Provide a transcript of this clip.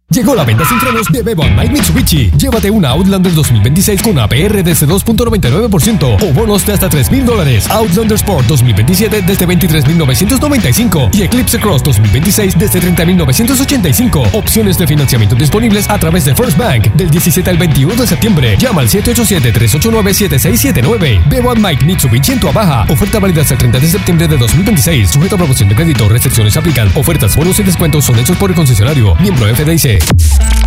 Llegó la venta sin frenos de Bebo & Mike Mitsubishi. Llévate una Outlander 2026 con APR desde 2.99% o bonos de hasta $3,000. Outlander Sport 2027 desde $23,995 y Eclipse Cross 2026 desde $30,985. Opciones de financiamiento disponibles a través de First Bank del 17 al 21 de septiembre. Llama al 787-389-7679. Bebo & Mike Mitsubishi en Tuabaja. Oferta válida hasta el 30 de septiembre de 2026. Sujeto a aprobación de crédito. Restricciones aplican. Ofertas, bonos y descuentos son hechos por el concesionario. Miembro FDIC.